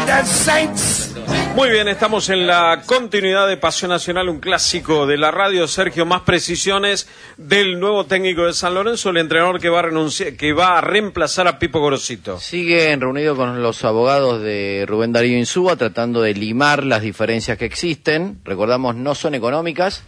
United Saints. Muy bien, estamos en la continuidad de Pasión Nacional, un clásico de la radio. Sergio, más precisiones del nuevo técnico de San Lorenzo, el entrenador que va a reemplazar a Pipo Gorosito. Siguen reunidos con los abogados de Rubén Darío Insúa, tratando de limar las diferencias que existen. Recordamos, no son económicas.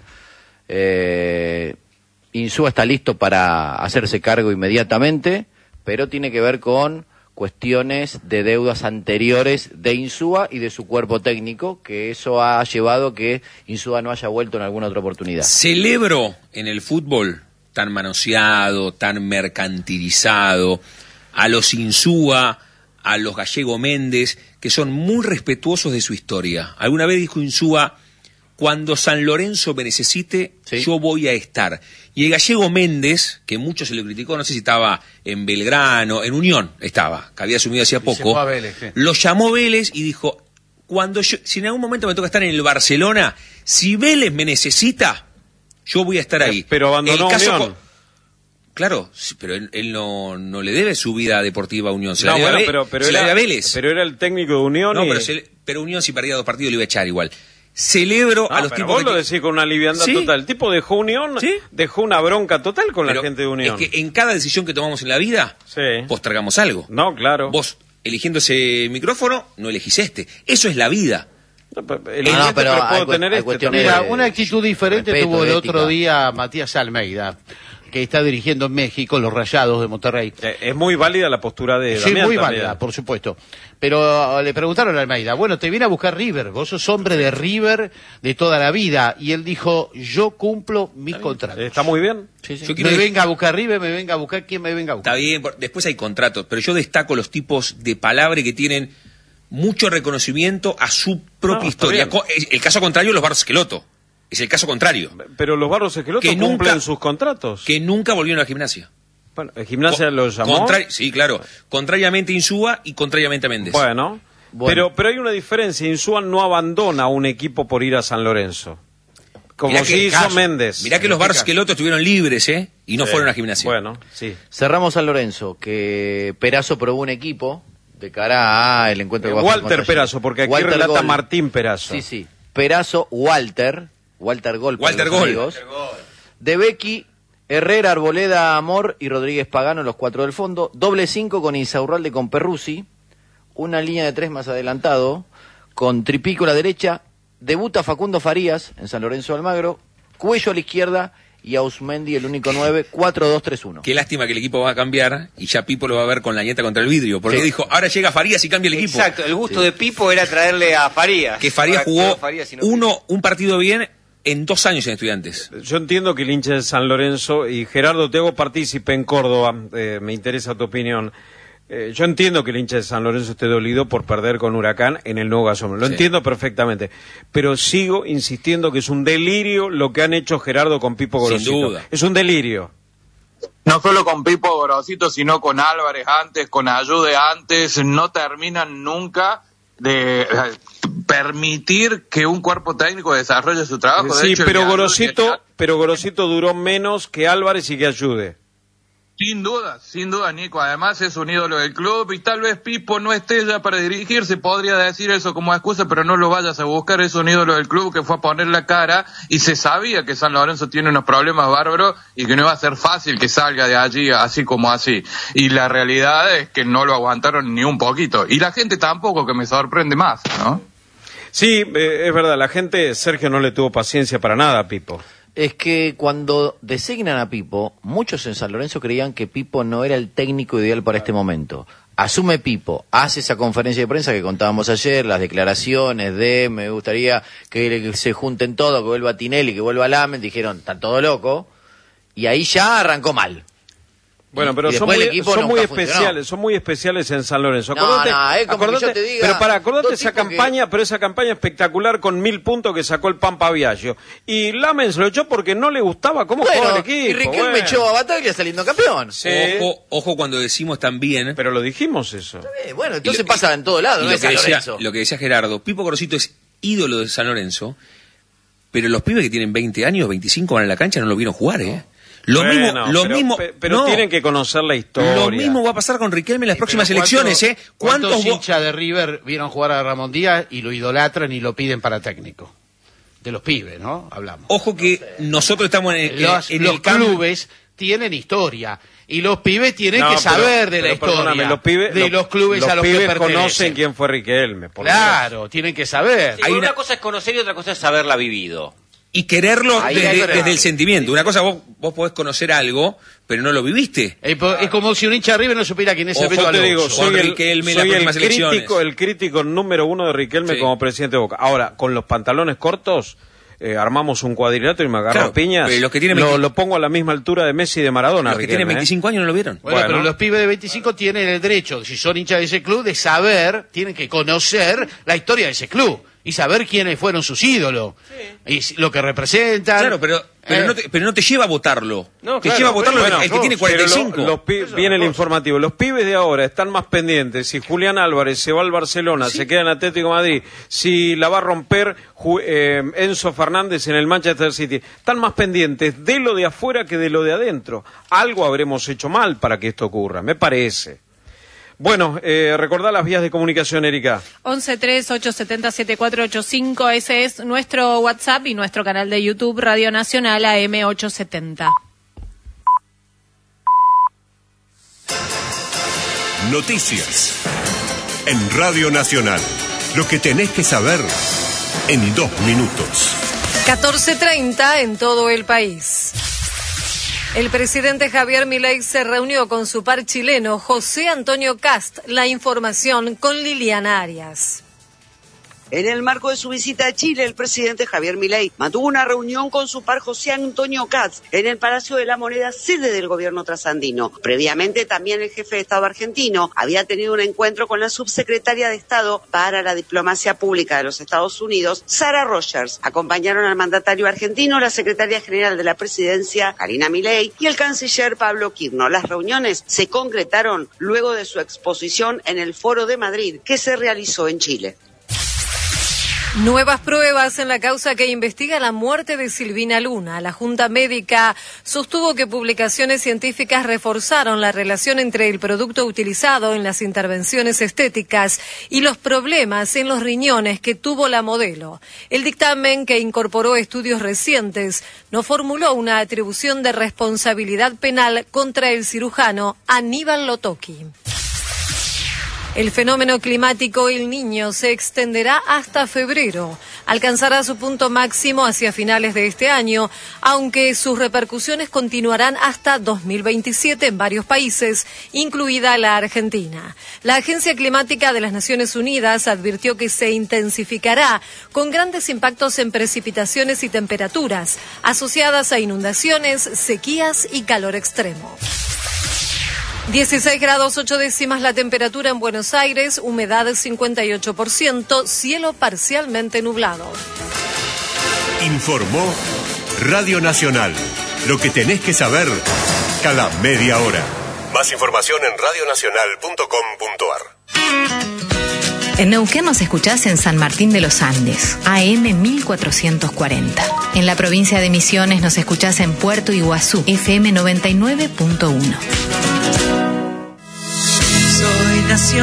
Insúa está listo para hacerse cargo inmediatamente, pero tiene que ver con cuestiones de deudas anteriores de Insúa y de su cuerpo técnico, que eso ha llevado a que Insúa no haya vuelto en alguna otra oportunidad. Celebro en el fútbol tan manoseado, tan mercantilizado, a los Insúa, a los Gallego Méndez, que son muy respetuosos de su historia. Alguna vez dijo Insúa: cuando San Lorenzo me necesite, sí, yo voy a estar. Y el Gallego Méndez, que mucho se le criticó, no sé si estaba en Belgrano, en Unión estaba, que había asumido hacía poco, Vélez, ¿sí? Lo llamó Vélez y dijo: si en algún momento me toca estar en el Barcelona, si Vélez me necesita, yo voy a estar ahí. Pero abandonó Unión. Claro, sí, pero él no le debe su vida deportiva a Unión, se la No, debe bueno, pero se la debe a Vélez. Pero era el técnico de Unión. No, y... pero Unión, si perdía 2 partidos, le iba a echar igual. Celebro a los pero tipos vos lo decís con una liviandad, ¿sí?, total. El tipo dejó Unión, ¿sí?, dejó una bronca total con la gente de Unión. Es que en cada decisión que tomamos en la vida, sí, postergamos algo. No, claro. Vos, eligiendo ese micrófono, no elegís este. Eso es la vida. Pero puedo tener Mira, una actitud diferente tuvo el otro día Matías Almeida, que está dirigiendo en México los Rayados de Monterrey. Es muy válida la postura de Sí, Damián muy también. válida, por supuesto. Pero le preguntaron a Almeida: bueno, te viene a buscar River, vos sos hombre de River de toda la vida. Y él dijo: yo cumplo mis contratos. Está muy bien. Sí, sí. Me venga a buscar River, me venga a buscar quien me venga a buscar. Está bien, después hay contratos, pero yo destaco los tipos de palabra que tienen mucho reconocimiento a su propia historia. El caso contrario, los Barros Esqueloto. Es el caso contrario. Pero los Barros Esqueloto cumplen sus contratos. Que nunca volvieron a la Gimnasia. Bueno, ¿el Gimnasia lo llamó? Sí, claro. Contrariamente a Insúa y contrariamente a Méndez. Bueno. Pero hay una diferencia. Insúa no abandona un equipo por ir a San Lorenzo. Como si hizo Méndez. Mirá que los Barros Esqueloto estuvieron libres, y no fueron a la Gimnasia. Bueno, sí. Cerramos San Lorenzo, que Perazo probó un equipo de cara a el encuentro de Walter Perazo, porque aquí Walter relata Gol. Martín Perazo. Sí. Perazo, Walter Gol. Walter Gol. De Becky, Herrera, Arboleda, Amor y Rodríguez Pagano, los 4 del fondo. Doble 5 con Insaurralde, con Perruzzi. Una línea de 3 más adelantado, con Tripico a la derecha. Debuta Facundo Farías en San Lorenzo de Almagro. Cuello a la izquierda y Ausmendi, el único 9, 4-2-3-1. Qué lástima que el equipo va a cambiar y ya Pipo lo va a ver con la nieta contra el vidrio, porque dijo: ahora llega Farías y cambia el equipo. Exacto, el gusto de Pipo era traerle a Farías. Que Farías jugó un partido bien en 2 años en Estudiantes. Yo entiendo que el hincha de San Lorenzo, y Gerardo, te hago partícipe en Córdoba, me interesa tu opinión. Yo entiendo que el hincha de San Lorenzo esté dolido por perder con Huracán en el nuevo gasómetro. Lo entiendo perfectamente. Pero sigo insistiendo que es un delirio lo que han hecho Gerardo con Pipo Gorosito. Sin duda. Es un delirio. No solo con Pipo Gorosito, sino con Álvarez antes, con Ayude antes. No terminan nunca de permitir que un cuerpo técnico desarrolle su trabajo. Sí, pero Gorosito duró menos que Álvarez y que Ayude. Sin duda, Nico. Además es un ídolo del club y tal vez Pipo no esté ya para dirigirse. Podría decir eso como excusa, pero no lo vayas a buscar. Es un ídolo del club que fue a poner la cara y se sabía que San Lorenzo tiene unos problemas bárbaros y que no iba a ser fácil que salga de allí así como así. Y la realidad es que no lo aguantaron ni un poquito. Y la gente tampoco, que me sorprende más, ¿no? Sí, es verdad. La gente, Sergio, no le tuvo paciencia para nada a Pipo. Es que cuando designan a Pipo, muchos en San Lorenzo creían que Pipo no era el técnico ideal para este momento. Asume Pipo, hace esa conferencia de prensa que contábamos ayer, las declaraciones de me gustaría que se junten todos, que vuelva Tinelli, que vuelva Lamen, dijeron, está todo loco, y ahí ya arrancó mal. Bueno, pero son muy especiales en San Lorenzo. Acordate esa campaña, pero esa campaña espectacular con 1000 puntos que sacó el Pampa Viaggio. Y Lamen se lo echó porque no le gustaba cómo jugaba el equipo. Y Riquelme echó a Bataglia saliendo campeón. Sí. Ojo cuando decimos también. Pero lo dijimos eso. Bueno, entonces pasa en todo lado, no es San Lorenzo. Lo que decía Gerardo, Pipo Gorosito es ídolo de San Lorenzo, pero los pibes que tienen 20 años, 25 van a la cancha no lo vieron jugar, Lo Bueno, mismo, pero no. tienen que conocer la historia. Lo mismo va a pasar con Riquelme en las próximas elecciones, ¿eh? ¿Cuántos vo- hinchas de River vieron jugar a Ramón Díaz y lo idolatran y lo piden para técnico? De los pibes, ¿no? Hablamos. Ojo que nosotros estamos en Los el campo. clubes tienen historia y los pibes tienen No, que saber de la pero perdóname, historia los clubes a los que pibes pertenecen. conocen quién fue Riquelme. por Claro, tienen que saber. Sí, Hay una una- cosa es conocer y otra cosa es haberla vivido. Y quererlo Ahí hay desde, otra. desde el sentimiento. Una cosa, vos podés conocer algo, pero no lo viviste. Es como si un hincha de River no supiera quién es el Ojo, Beto Yo te Alonso. digo, Con soy el, Riquelme en las soy próximas elecciones. el crítico número uno de Riquelme Sí. como presidente de Boca. Ahora, con los pantalones cortos, armamos un cuadrilátero y me agarro Claro, a piñas. pero los que tienen lo, 20 lo pongo a la misma altura de Messi y de Maradona. Los que Riquelme, tienen 25 años no lo vieron. Bueno, pero los pibes de 25 tienen el derecho, si son hinchas de ese club, de saber, tienen que conocer la historia de ese club y saber quiénes fueron sus ídolos y lo que representan. Claro, pero no te lleva a votarlo. No, te claro, lleva a votarlo bueno, el que tiene 45. Viene el informativo. Los pibes de ahora están más pendientes. Si Julián Álvarez se va al Barcelona, se queda en Atlético de Madrid, si la va a romper Enzo Fernández en el Manchester City, están más pendientes de lo de afuera que de lo de adentro. Algo habremos hecho mal para que esto ocurra, me parece. Bueno, recordá las vías de comunicación, Erika. 1138707485, ese es nuestro WhatsApp y nuestro canal de YouTube Radio Nacional AM870. Noticias en Radio Nacional. Lo que tenés que saber en 2 minutos. 14:30 en todo el país. El presidente Javier Milei se reunió con su par chileno José Antonio Kast. La información con Liliana Arias. En el marco de su visita a Chile, el presidente Javier Milei mantuvo una reunión con su par José Antonio Kast en el Palacio de la Moneda, sede del gobierno trasandino. Previamente, también el jefe de Estado argentino había tenido un encuentro con la subsecretaria de Estado para la Diplomacia Pública de los Estados Unidos, Sarah Rogers. Acompañaron al mandatario argentino, la secretaria general de la presidencia, Karina Milei, y el canciller Pablo Quirno. Las reuniones se concretaron luego de su exposición en el Foro de Madrid, que se realizó en Chile. Nuevas pruebas en la causa que investiga la muerte de Silvina Luna. La Junta Médica sostuvo que publicaciones científicas reforzaron la relación entre el producto utilizado en las intervenciones estéticas y los problemas en los riñones que tuvo la modelo. El dictamen, que incorporó estudios recientes, no formuló una atribución de responsabilidad penal contra el cirujano Aníbal Lotoki. El fenómeno climático El Niño se extenderá hasta febrero. Alcanzará su punto máximo hacia finales de este año, aunque sus repercusiones continuarán hasta 2027 en varios países, incluida la Argentina. La Agencia Climática de las Naciones Unidas advirtió que se intensificará con grandes impactos en precipitaciones y temperaturas, asociadas a inundaciones, sequías y calor extremo. 16 grados 8 décimas la temperatura en Buenos Aires, humedad 58%, cielo parcialmente nublado. Informó Radio Nacional. Lo que tenés que saber cada media hora. Más información en radionacional.com.ar. En Neuquén nos escuchás en San Martín de los Andes, AM 1440. En la provincia de Misiones nos escuchás en Puerto Iguazú, FM 99.1. Soy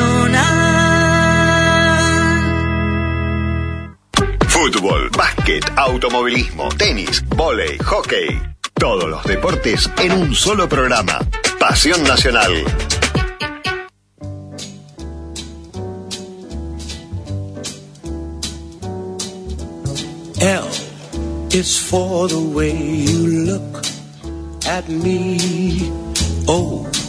nacional. Fútbol, básquet, automovilismo, tenis, vóley, hockey. Todos los deportes en un solo programa. Pasión Nacional. L is for the way you look at me. O